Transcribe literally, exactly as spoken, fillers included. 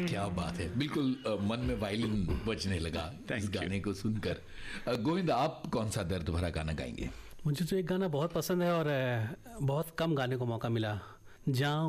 क्या बात है, बिल्कुल अ, मन में वायलिन बजने लगा इस गाने को सुनकर। अ, गोविंद, आप कौन सा दर्द भरा गाना गाएंगे? मुझे तो एक गाना बहुत पसंद है और अ, बहुत कम गाने को मौका मिला, जाऊं